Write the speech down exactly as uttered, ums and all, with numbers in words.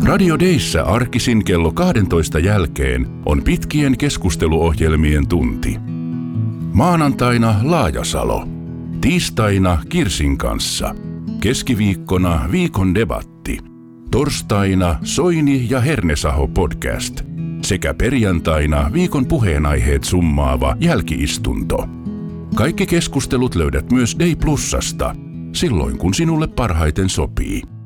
Radio Dayssä arkisin kello kaksitoista jälkeen on pitkien keskusteluohjelmien tunti. Maanantaina Laajasalo. Tiistaina Kirsin kanssa. Keskiviikkona viikon debatti. Torstaina Soini ja Hernesaho podcast. Sekä perjantaina viikon puheenaiheet summaava jälkiistunto. Kaikki keskustelut löydät myös Day Plusasta, silloin kun sinulle parhaiten sopii.